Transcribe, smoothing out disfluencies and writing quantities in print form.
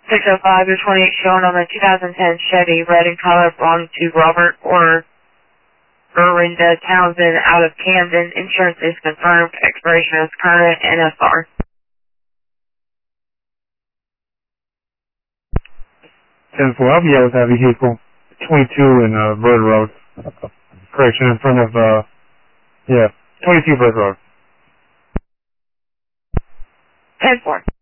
605, your 28 showing on the 2010 Chevy, red in color, belonging to Robert or Dorinda Townsend out of Camden. Insurance is confirmed. Expiration is current. NFR. 10-4, I'll be out with that vehicle. 22 in Bird Road. Correction, in front of, 22 Bird Road. 10-4.